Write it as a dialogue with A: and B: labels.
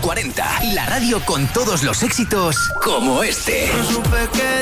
A: 40. Y la radio con todos los éxitos como este.
B: No supe qué